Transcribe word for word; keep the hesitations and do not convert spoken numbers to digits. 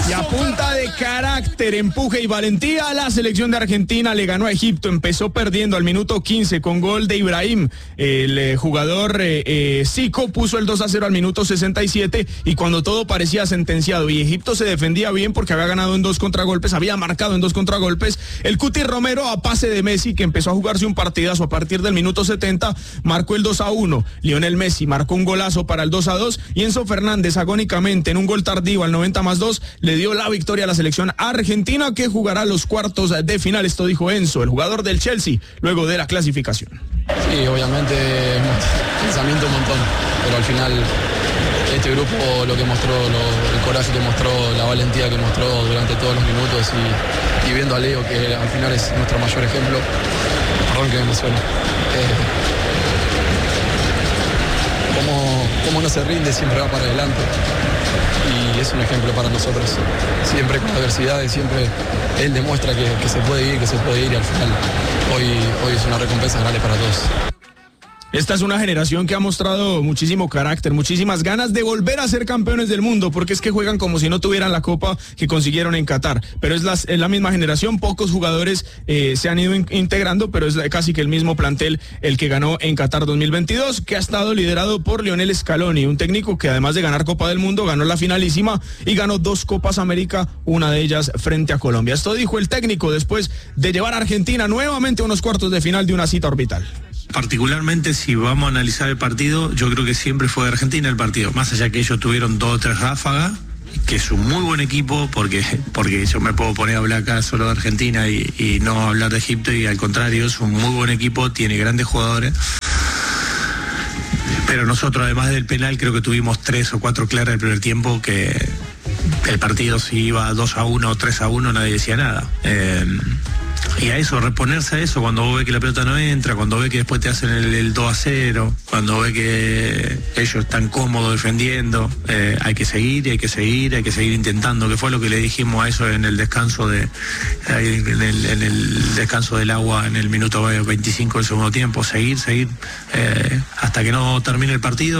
Y a punta de carácter, empuje y valentía, la selección de Argentina le ganó a Egipto. Empezó perdiendo al minuto quince con gol de Ibrahim. El eh, jugador eh, eh, Zico puso el dos a cero al minuto sesenta y siete, y cuando todo parecía sentenciado y Egipto se defendía bien porque había ganado en dos contragolpes, había marcado en dos contragolpes, el Cuti Romero, a pase de Messi, que empezó a jugarse un partidazo a partir del minuto setenta, marcó el dos a uno. Lionel Messi marcó un golazo para el dos a dos y Enzo Fernández agónicamente en un gol tardío al noventa más dos le dio la victoria a la selección argentina, que jugará los cuartos de final. Esto dijo Enzo, el jugador del Chelsea, luego de la clasificación. Sí, obviamente pensamiento un montón, pero al final este grupo lo que mostró, lo, el coraje que mostró, la valentía que mostró durante todos los minutos, y, y viendo a Leo, que al final es nuestro mayor ejemplo. Perdón que me emocione. Eh, cómo, cómo no se rinde, siempre va para adelante. Y es un ejemplo para nosotros. Siempre con adversidades, siempre él demuestra que, que se puede ir, que se puede ir, y al final hoy, hoy es una recompensa grande para todos. Esta es una generación que ha mostrado muchísimo carácter, muchísimas ganas de volver a ser campeones del mundo, porque es que juegan como si no tuvieran la copa que consiguieron en Qatar. Pero es la, es la misma generación, pocos jugadores eh, se han ido in, integrando, pero es casi que el mismo plantel el que ganó en Qatar dos mil veintidós, que ha estado liderado por Lionel Scaloni, un técnico que además de ganar Copa del Mundo, ganó la finalísima y ganó dos Copas América, una de ellas frente a Colombia. Esto dijo el técnico después de llevar a Argentina nuevamente a unos cuartos de final de una cita orbital. Particularmente, si vamos a analizar el partido, yo creo que siempre fue de Argentina el partido, más allá que ellos tuvieron dos o tres ráfagas, que es un muy buen equipo, porque, porque yo me puedo poner a hablar acá solo de Argentina y, y no hablar de Egipto, y al contrario, es un muy buen equipo, tiene grandes jugadores. Pero nosotros, además del penal, creo que tuvimos tres o cuatro claras en el primer tiempo, que el partido, si iba dos a uno o tres a uno, nadie decía nada. Eh, Y a eso, reponerse a eso, cuando vos ves que la pelota no entra, cuando ves que después te hacen el, el dos a cero, cuando ves que ellos están cómodos defendiendo, eh, hay que seguir, hay que seguir, hay que seguir intentando, que fue lo que le dijimos a eso en el descanso de en el, en el descanso del agua en el minuto veinticinco del segundo tiempo, seguir, seguir, eh, hasta que no termine el partido.